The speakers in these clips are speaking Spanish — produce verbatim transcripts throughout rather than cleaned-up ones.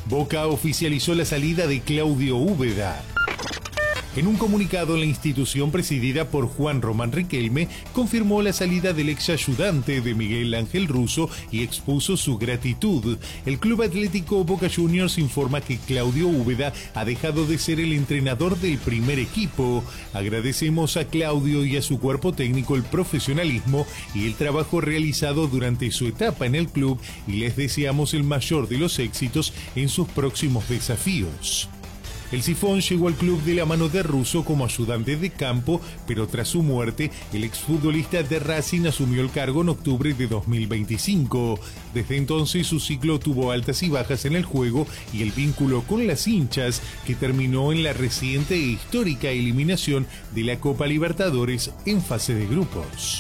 Boca oficializó la salida de Claudio Úbeda. En un comunicado, la institución presidida por Juan Román Riquelme confirmó la salida del ex ayudante de Miguel Ángel Russo y expuso su gratitud. El Club Atlético Boca Juniors informa que Claudio Úbeda ha dejado de ser el entrenador del primer equipo. Agradecemos a Claudio y a su cuerpo técnico el profesionalismo y el trabajo realizado durante su etapa en el club y les deseamos el mayor de los éxitos en sus próximos desafíos. El Sifón llegó al club de la mano de Russo como ayudante de campo, pero tras su muerte, el exfutbolista de Racing asumió el cargo en octubre de dos mil veinticinco. Desde entonces su ciclo tuvo altas y bajas en el juego y el vínculo con las hinchas, que terminó en la reciente e histórica eliminación de la Copa Libertadores en fase de grupos.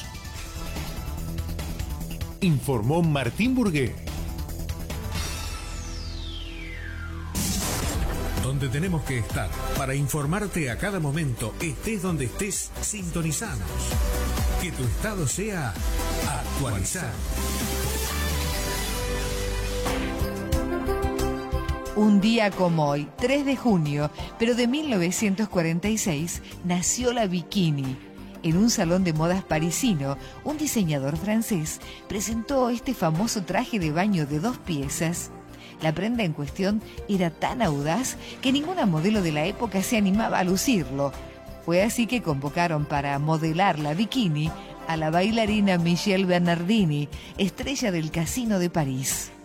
Informó Martín Burgué. Donde tenemos que estar para informarte a cada momento, estés donde estés, sintonizanos. Que tu estado sea actualizado. Un día como hoy, tres de junio, pero de mil novecientos cuarenta y seis, nació la bikini. En un salón de modas parisino, un diseñador francés presentó este famoso traje de baño de dos piezas. La prenda en cuestión era tan audaz que ninguna modelo de la época se animaba a lucirlo. Fue así que convocaron para modelar la bikini a la bailarina Michelle Bernardini, estrella del Casino de París.